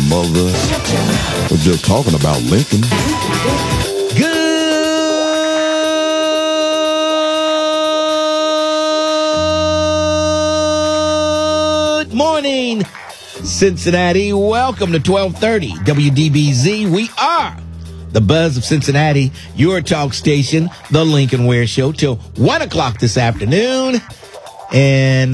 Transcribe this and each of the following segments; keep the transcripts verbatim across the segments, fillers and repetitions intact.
mother. We're just talking about Lincoln. Good morning, Cincinnati. Welcome to twelve thirty W D B Z. We are the Buzz of Cincinnati, your talk station, the Lincoln Ware Show, till one o'clock this afternoon. And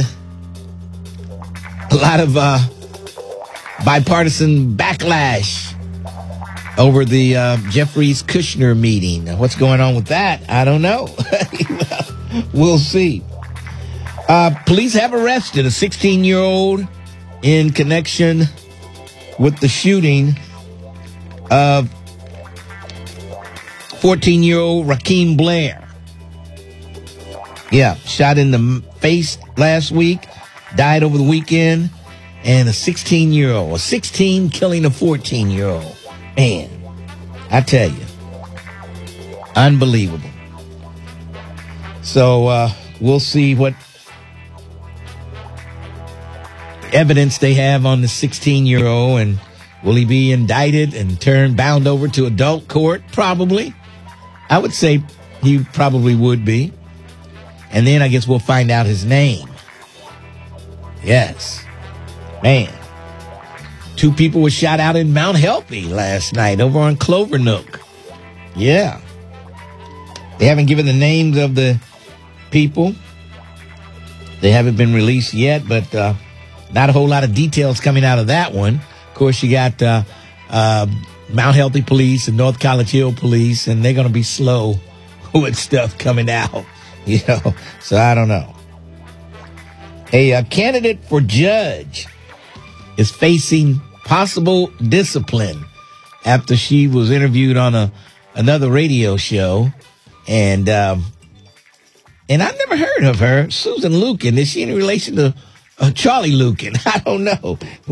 a lot of uh, bipartisan backlash over the uh, Jeffries Kushner meeting. What's going on with that? I don't know. We'll see. Uh, police have arrested a sixteen-year-old in connection with the shooting of fourteen-year-old Rakeem Blair. Yeah, shot in the face last week, died over the weekend, and a sixteen-year-old, a sixteen killing a fourteen-year-old. Man, I tell you, unbelievable. So uh, we'll see what evidence they have on the sixteen-year-old, and will he be indicted and turned bound over to adult court? Probably. I would say he probably would be. And then I guess we'll find out his name. Yes. Man. Two people were shot out in Mount Healthy last night over on Clovernook. Yeah. They haven't given the names of the people. They haven't been released yet, but uh, not a whole lot of details coming out of that one. Of course, you got uh, uh, Mount Healthy Police and North College Hill Police, and they're going to be slow with stuff coming out, you know. So I don't know. A, a candidate for judge is facing possible discipline after she was interviewed on a another radio show, and um, and I've never heard of her, Susan Lukin. Is she in relation to uh, Charlie Lukin? I don't know.